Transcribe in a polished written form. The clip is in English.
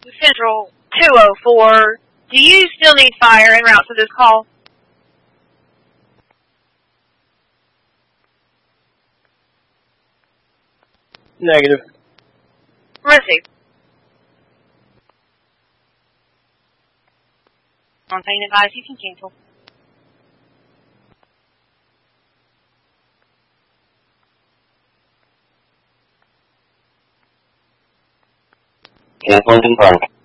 Central 204. Do you still need fire en route to this call? Negative. Receive. On pain advice, you can cancel. Cancel confirmed.